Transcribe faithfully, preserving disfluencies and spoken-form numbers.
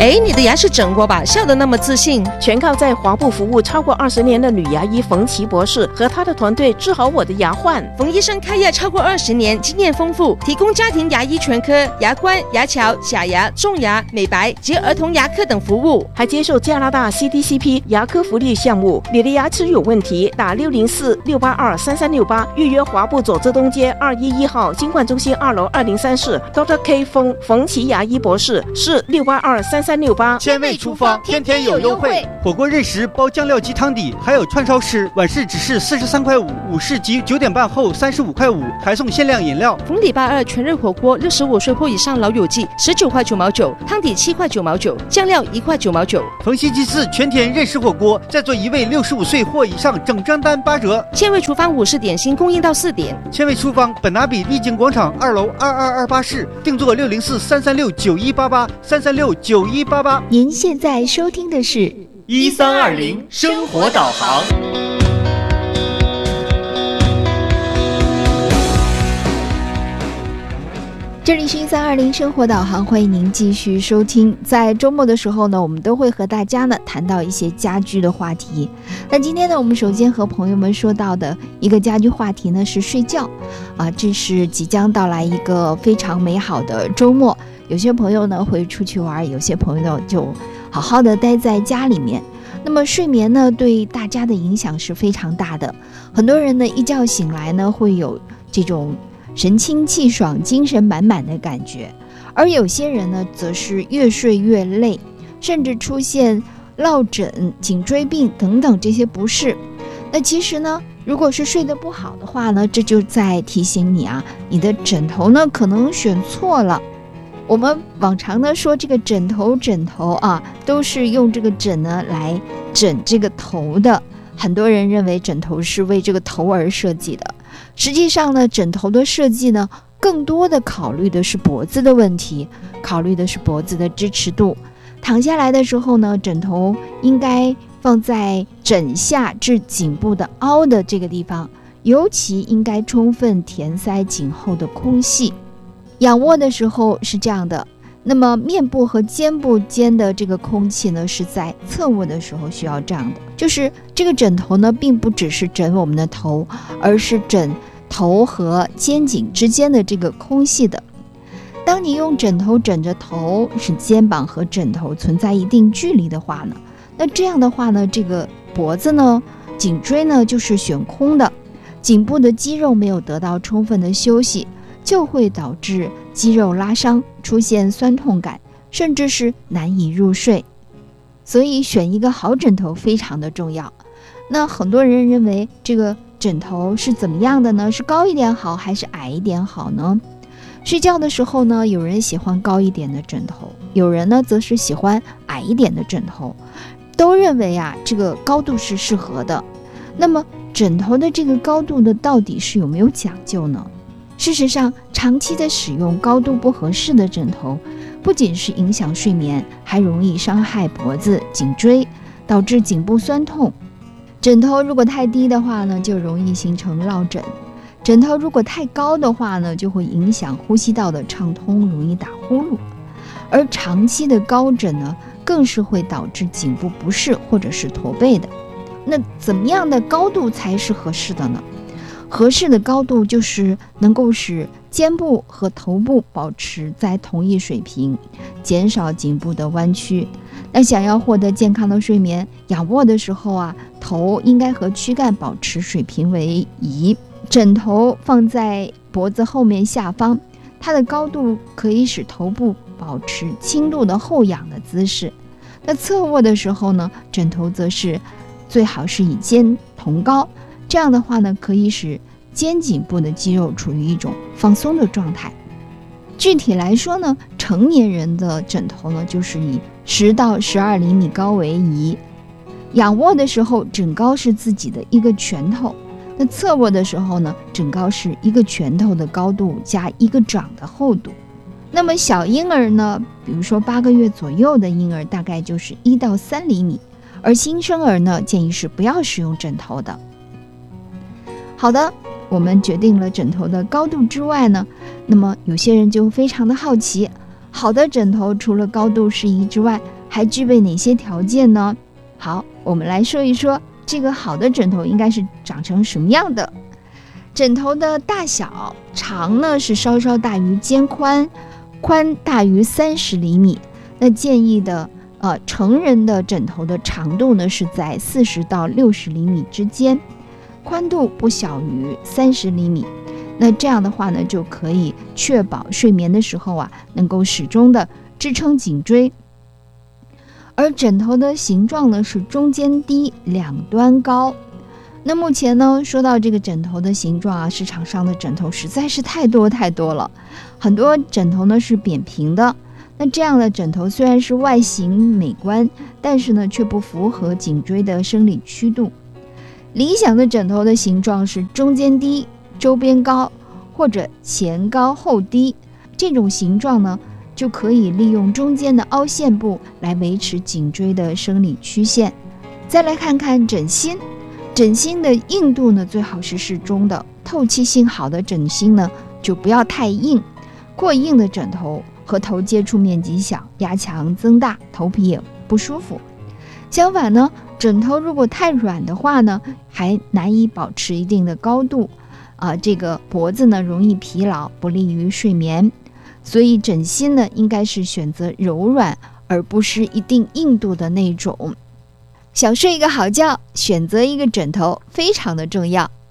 哎，你的牙齿整过吧？笑得那么自信。 全靠在华部服务超过二十年的女牙医冯琦博士和她的团队治好我的牙患。 冯医生开业超过二十年，经验丰富，提供家庭牙医全科、牙冠、牙桥、假牙、种牙、美白及儿童牙科等服务， 还接受加拿大 C D C P 牙科福利项目。你的牙齿有问题，打六零四六八二三三六八预约华部左侧东街二一一号金冠中心二楼二零三室 Doctor K 冯冯琦牙医博士，是六八二三三六八。 千味厨房天天有优惠，火锅认食包酱料及汤底，还有串烧师，晚市只是四十三块五，午市及九点半后三十五块五，还送限量饮料。 逢礼拜二全日火锅，六十五岁或以上老友记十九块九毛九，汤底七块九毛九，酱料一块九毛九。 逢星期四全田认识火锅，再做一位六十五岁或以上整张单八折。 千味厨房午市点心供应到四点。 千味厨房本拿比丽景广场二楼二二二八室，定做六零四三三六九一八八三三六九一八八。 您现在收听的是一三二零生活导航。 这里是一三二零生活导航，欢迎您继续收听。在周末的时候呢，我们都会和大家呢谈到一些家居的话题。那今天呢，我们首先和朋友们说到的一个家居话题呢是睡觉啊，这是即将到来一个非常美好的周末。有些朋友呢会出去玩，有些朋友就好好的待在家里面。那么睡眠呢对大家的影响是非常大的，很多人呢一觉醒来呢会有这种神清气爽、精神满满的感觉，而有些人呢则是越睡越累，甚至出现落枕、颈椎病等等这些不适。那其实呢，如果是睡得不好的话呢，这就在提醒你啊，你的枕头呢可能选错了。我们往常呢说这个枕头枕头啊，都是用这个枕呢来枕这个头的，很多人认为枕头是为这个头而设计的。实际上呢，枕头的设计呢，更多的考虑的是脖子的问题，考虑的是脖子的支持度。躺下来的时候呢，枕头应该放在枕下至颈部的凹的这个地方，尤其应该充分填塞颈后的空隙。仰卧的时候是这样的，那么面部和肩部间的这个空气呢，是在侧卧的时候需要这样的，就是这个枕头呢，并不只是枕我们的头，而是枕头和肩颈之间的这个空隙的。当你用枕头枕着头，使肩膀和枕头存在一定距离的话呢，那这样的话呢，这个脖子呢、颈椎呢就是悬空的，颈部的肌肉没有得到充分的休息，就会导致肌肉拉伤，出现酸痛感，甚至是难以入睡。所以选一个好枕头非常的重要。那很多人认为这个枕头是怎么样的呢？是高一点好还是矮一点好呢？睡觉的时候呢，有人喜欢高一点的枕头，有人呢则是喜欢矮一点的枕头，都认为啊这个高度是适合的。那么枕头的这个高度呢，到底是有没有讲究呢？事实上，长期的使用高度不合适的枕头，不仅是影响睡眠，还容易伤害脖子、颈椎，导致颈部酸痛。枕头如果太低的话呢，就容易形成落枕；枕头如果太高的话呢，就会影响呼吸道的畅通，容易打呼噜。而长期的高枕呢，更是会导致颈部不适或者是驼背的。那怎么样的高度才是合适的呢？合适的高度就是能够使肩部和头部保持在同一水平，减少颈部的弯曲。那想要获得健康的睡眠，仰卧的时候啊，头应该和躯干保持水平为宜，枕头放在脖子后面下方，它的高度可以使头部保持轻度的后仰的姿势。那侧卧的时候呢，枕头则是最好是与肩同高，这样的话呢，可以使肩颈部的肌肉处于一种放松的状态。具体来说呢，成年人的枕头呢，就是以十到十二厘米高为宜。仰卧的时候，枕高是自己的一个拳头；那侧卧的时候呢，枕高是一个拳头的高度加一个掌的厚度。那么小婴儿呢，比如说八个月左右的婴儿，大概就是一到三厘米。而新生儿呢，建议是不要使用枕头的。好的，我们决定了枕头的高度之外呢，那么有些人就非常的好奇，好的枕头除了高度适宜之外， 还具备哪些条件呢？好，我们来说一说这个好的枕头应该是长成什么样的。枕头的大小，长呢是稍稍大于肩宽，宽大于三十厘米。那建议的呃成人的枕头的长度呢是在四十到六十厘米之间，宽度不小于三十厘米。那这样的话呢，就可以确保睡眠的时候啊，能够始终的支撑颈椎。而枕头的形状呢是中间低，两端高。那目前呢，说到这个枕头的形状啊，市场上的枕头实在是太多太多了。很多枕头呢是扁平的，那这样的枕头虽然是外形美观，但是呢却不符合颈椎的生理曲度。理想的枕头的形状是中间低，周边高，或者前高后低。这种形状呢，就可以利用中间的凹陷部来维持颈椎的生理曲线。再来看看枕芯，枕芯的硬度呢最好是适中的，透气性好的枕芯呢就不要太硬，过硬的枕头和头接触面积小，压强增大，头皮也不舒服。相反呢，枕头如果太软的话呢，还难以保持一定的高度，啊、呃，这个脖子呢容易疲劳，不利于睡眠。所以枕芯呢，应该是选择柔软，而不是一定硬度的那种。想睡一个好觉，选择一个枕头非常的重要。